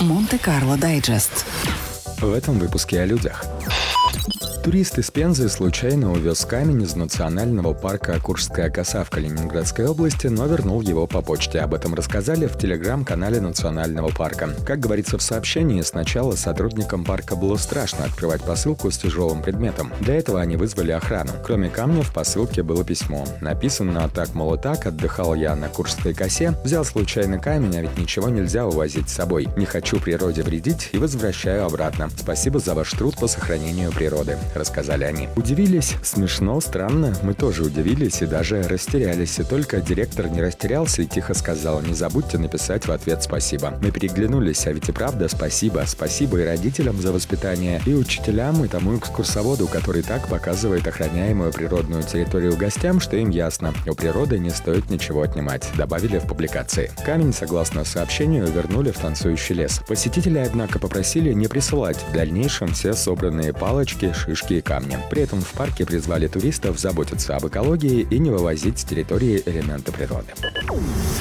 Монте-Карло Дайджест. В этом выпуске о людях. Турист из Пензы случайно увез камень из национального парка Куршская коса в Калининградской области, но вернул его по почте. Об этом рассказали в телеграм-канале национального парка. Как говорится в сообщении, сначала сотрудникам парка было страшно открывать посылку с тяжелым предметом. Для этого они вызвали охрану. Кроме камня в посылке было письмо. Написано так, мол, и так, отдыхал я на Куршской косе, взял случайно камень, а ведь ничего нельзя увозить с собой. Не хочу природе вредить и возвращаю обратно. Спасибо за ваш труд по сохранению природы, рассказали они. Удивились, смешно, странно, мы тоже удивились и даже растерялись. И только директор не растерялся и тихо сказал: не забудьте написать в ответ спасибо. Мы переглянулись, а ведь и правда спасибо. Спасибо и родителям за воспитание, и учителям, и тому экскурсоводу, который так показывает охраняемую природную территорию гостям, что им ясно, у природы не стоит ничего отнимать, добавили в публикации. Камень, согласно сообщению, вернули в танцующий лес. Посетители, однако, попросили не присылать в дальнейшем все собранные палочки, шишки и камни. При этом в парке призвали туристов заботиться об экологии и не вывозить с территории элементы природы.